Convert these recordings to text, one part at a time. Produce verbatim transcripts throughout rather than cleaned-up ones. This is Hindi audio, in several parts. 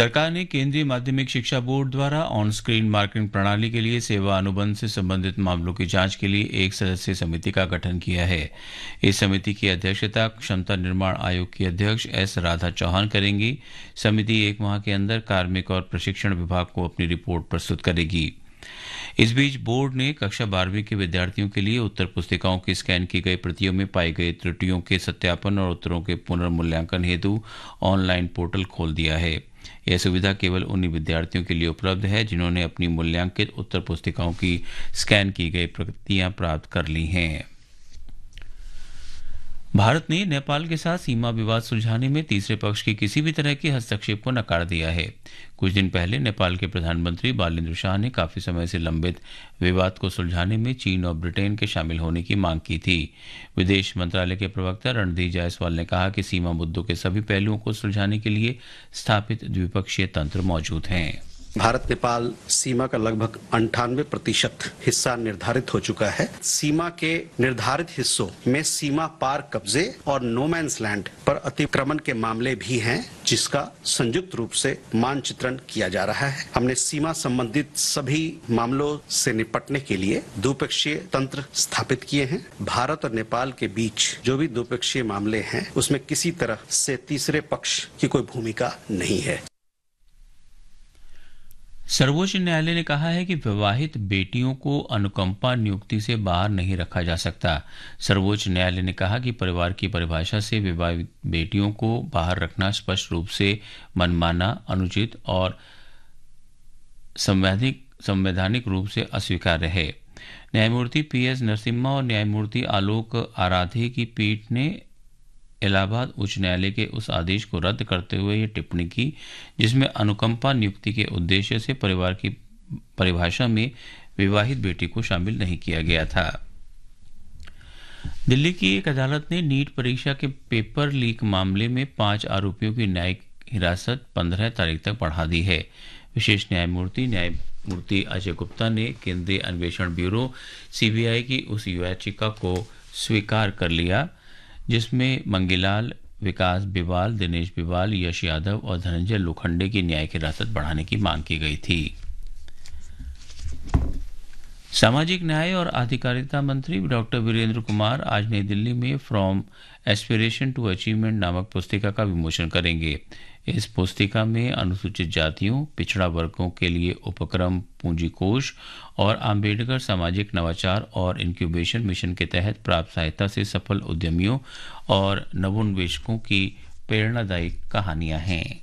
सरकार ने केंद्रीय माध्यमिक शिक्षा बोर्ड द्वारा ऑन स्क्रीन मार्किंग प्रणाली के लिए सेवा अनुबंध से संबंधित मामलों की जांच के लिए एक सदस्यीय समिति का गठन किया है। इस समिति की अध्यक्षता क्षमता निर्माण आयोग की अध्यक्ष एस राधा चौहान करेंगी। समिति एक माह के अंदर कार्मिक और प्रशिक्षण विभाग को अपनी रिपोर्ट प्रस्तुत करेगी। इस बीच बोर्ड ने कक्षा बारहवीं के विद्यार्थियों के लिए उत्तर पुस्तिकाओं की स्कैन की गई प्रतियों में पाई गई त्रुटियों के सत्यापन और उत्तरों के पुनर्मूल्यांकन हेतु ऑनलाइन पोर्टल खोल दिया है। यह सुविधा केवल उन्हीं विद्यार्थियों के लिए उपलब्ध है जिन्होंने अपनी मूल्यांकित उत्तर पुस्तिकाओं की स्कैन की गई प्रतियां प्राप्त कर ली हैं। भारत ने नेपाल के साथ सीमा विवाद सुलझाने में तीसरे पक्ष की किसी भी तरह के हस्तक्षेप को नकार दिया है। कुछ दिन पहले नेपाल के प्रधानमंत्री बालेन्द्र शाह ने काफी समय से लंबित विवाद को सुलझाने में चीन और ब्रिटेन के शामिल होने की मांग की थी। विदेश मंत्रालय के प्रवक्ता रणधीर जायसवाल ने कहा कि सीमा मुद्दों के सभी पहलुओं को सुलझाने के लिए स्थापित द्विपक्षीय तंत्र मौजूद हैं। भारत नेपाल सीमा का लगभग अंठानवे प्रतिशत हिस्सा निर्धारित हो चुका है। सीमा के निर्धारित हिस्सों में सीमा पार कब्जे और नो मैंस लैंड पर अतिक्रमण के मामले भी हैं, जिसका संयुक्त रूप से मानचित्रण किया जा रहा है। हमने सीमा संबंधित सभी मामलों से निपटने के लिए द्विपक्षीय तंत्र स्थापित किए हैं। भारत और नेपाल के बीच जो भी द्विपक्षीय मामले हैं उसमें किसी तरह से तीसरे पक्ष की कोई भूमिका नहीं है। सर्वोच्च न्यायालय ने कहा है कि विवाहित बेटियों को अनुकंपा नियुक्ति से बाहर नहीं रखा जा सकता। सर्वोच्च न्यायालय ने कहा कि परिवार की परिभाषा से विवाहित बेटियों को बाहर रखना स्पष्ट रूप से मनमाना, अनुचित और संवैधानिक संवैधानिक रूप से अस्वीकार्य है। न्यायमूर्ति पी एस नरसिम्हा और न्यायमूर्ति आलोक आराधे की पीठ ने इलाहाबाद उच्च न्यायालय के उस आदेश को रद्द करते हुए ये टिप्पणी की जिसमें अनुकंपा नियुक्ति के उद्देश्य से परिवार की परिभाषा में विवाहित बेटी को शामिल नहीं किया गया था। दिल्ली की एक अदालत ने नीट परीक्षा के पेपर लीक मामले में पांच आरोपियों की न्यायिक हिरासत पंद्रह तारीख तक बढ़ा दी है। विशेष न्यायमूर्ति न्यायमूर्ति अजय गुप्ता ने केंद्रीय अन्वेषण ब्यूरो सीबीआई की उस याचिका को स्वीकार कर लिया जिसमें मंगीलाल, विकास बिवाल, दिनेश बिवाल, यश यादव और धनंजय लोखंडे की न्यायिक हिरासत बढ़ाने की मांग की गई थी। सामाजिक न्याय और अधिकारिता मंत्री डॉक्टर वीरेंद्र कुमार आज नई दिल्ली में फ्रॉम एस्पिरेशन टू अचीवमेंट नामक पुस्तिका का विमोचन करेंगे। इस पुस्तिका में अनुसूचित जातियों, पिछड़ा वर्गों के लिए उपक्रम पूंजी कोष और आम्बेडकर सामाजिक नवाचार और इंक्यूबेशन मिशन के तहत प्राप्त सहायता से सफल उद्यमियों और नवोन्वेषकों की प्रेरणादायी कहानियां हैं।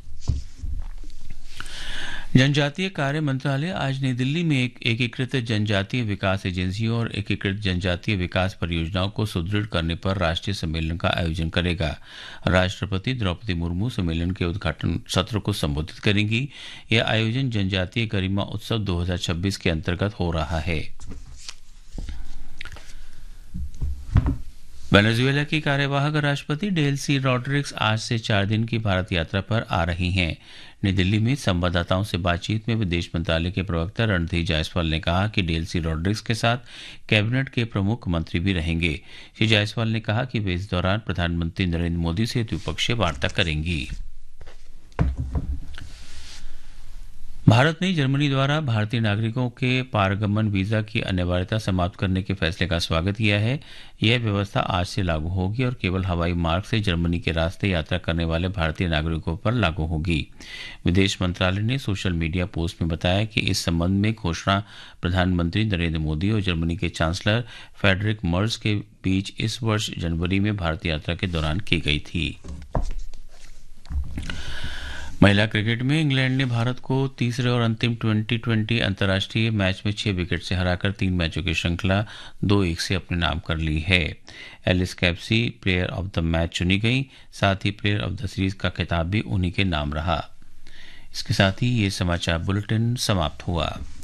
जनजातीय कार्य मंत्रालय आज नई दिल्ली में एक एकीकृत जनजातीय विकास एजेंसियों और एकीकृत जनजातीय विकास परियोजनाओं को सुदृढ़ करने पर राष्ट्रीय सम्मेलन का आयोजन करेगा। राष्ट्रपति द्रौपदी मुर्मू सम्मेलन के उद्घाटन सत्र को संबोधित करेंगी। यह आयोजन जनजातीय गरिमा उत्सव दो हज़ार छब्बीस के अंतर्गत हो रहा है। वेनेजुएला की कार्यवाहक राष्ट्रपति डेल्सी रॉड्रिग्स आज से चार दिन की भारत यात्रा पर आ रही हैं। नई दिल्ली में संवाददाताओं से बातचीत में विदेश मंत्रालय के प्रवक्ता रणधीर जायसवाल ने कहा कि डेल्सी रॉड्रिग्स के साथ कैबिनेट के प्रमुख मंत्री भी रहेंगे। श्री जायसवाल ने कहा कि वे इस दौरान प्रधानमंत्री नरेंद्र मोदी से द्विपक्षीय वार्ता करेंगी। भारत ने जर्मनी द्वारा भारतीय नागरिकों के पारगमन वीजा की अनिवार्यता समाप्त करने के फैसले का स्वागत किया है। यह व्यवस्था आज से लागू होगी और केवल हवाई मार्ग से जर्मनी के रास्ते यात्रा करने वाले भारतीय नागरिकों पर लागू होगी। विदेश मंत्रालय ने सोशल मीडिया पोस्ट में बताया कि इस संबंध में घोषणा प्रधानमंत्री नरेंद्र मोदी और जर्मनी के चांसलर फ्रेडरिक मर्ज के बीच इस वर्ष जनवरी में भारत यात्रा के दौरान की गई थी। महिला क्रिकेट में इंग्लैंड ने भारत को तीसरे और अंतिम ट्वेंटी ट्वेंटी अंतर्राष्ट्रीय मैच में छह विकेट से हराकर तीन मैचों की श्रृंखला दो एक से अपने नाम कर ली है। Alice Capsey player of the match चुनी गई। साथ ही प्लेयर ऑफ द सीरीज का खिताब भी उन्हीं के नाम रहा। इसके साथ ही ये समाचार बुलेटिन समाप्त हुआ।